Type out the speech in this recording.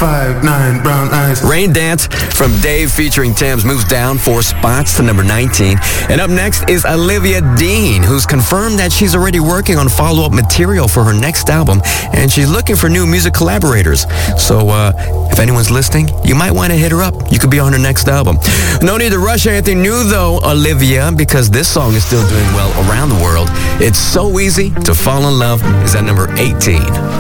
5'9", brown eyes. Rain Dance from Dave featuring Thames moves down 4 spots to number 19. And up next is Olivia Dean, who's confirmed that she's already working on follow-up material for her next album, and she's looking for new music collaborators. So if anyone's listening, you might want to hit her up. You could be on her next album. No need to rush anything new, though, Olivia, because this song is still doing well around the world. It's So Easy to Fall in Love is at number 18.